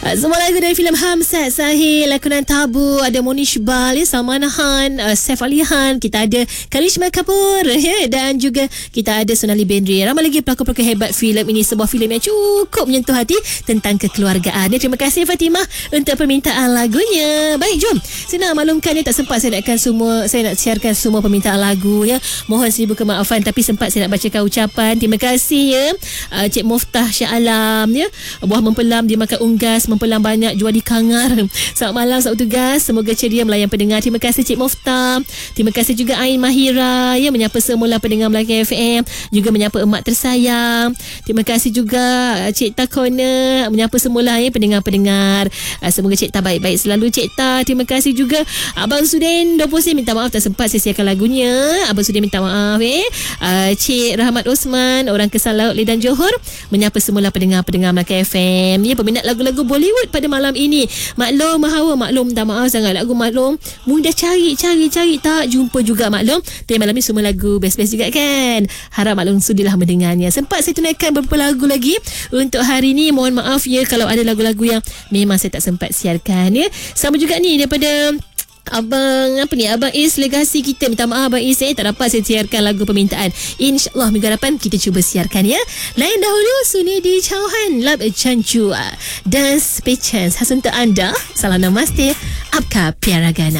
Semua lagu dari filem Hamzat Sahil, lakonan Tabu, ada Monish Bal, Salman Khan, Saif Ali Khan, kita ada Karishma Kapoor dan juga kita ada Sonali Bendre. Ramai lagi pelakon-pelakon hebat filem ini. Sebuah filem yang cukup menyentuh hati tentang kekeluargaan. Terima kasih Fatimah untuk permintaan lagunya. Baik, jom. Senang maklumkan tak sempat saya nak siarkan semua permintaan lagu ya. Mohon seribu kemaafan, tapi sempat saya nak bacakan ucapan. Terima kasih ya Cik Muftah Shah Alam ya. Buah mempelam dia makan unggas, mempelam banyak jual di Kangar. Selamat malam, selamat tugas. Semoga ceria melayan pendengar. Terima kasih Cik Muftah. Terima kasih juga Ain Mahira ya, menyapa semula pendengar Melaka FM, juga menyapa emak tersayang. Terima kasih juga Cik Ta Corner, menyapa semula ya pendengar-pendengar. Semoga Cik Ta baik-baik selalu Cik Ta. Terima kasih juga Abang Sudin 20 sen, minta maaf tak sempat saya siarkan lagunya. Abang Sudin minta maaf Cik Rahmat Osman, orang Kesal Laut Lidan Johor, menyapa semula pendengar-pendengar Melaka FM ya, peminat lagu-lagu Bollywood pada malam ini. Maklum minta maaf sangat, lagu maklum mudah cari tak jumpa juga maklum. Tapi malam ni semua lagu best-best juga kan. Harap maklum sudilah mendengarnya. Sempat saya tunaikan beberapa lagu lagi untuk hari ni. Mohon maaf ya kalau ada lagu-lagu yang memang saya tak sempat siarkan ya. Sama juga ni daripada Abang Is Legasi kita. Minta maaf Abang Is tak dapat saya siarkan lagu permintaan. InsyaAllah minggu depan kita cuba siarkan ya. Lain dahulu Suni di Chauhan Lab Chanchua dan Spechance khas untuk anda. Salam namaste. Apka Piaragana.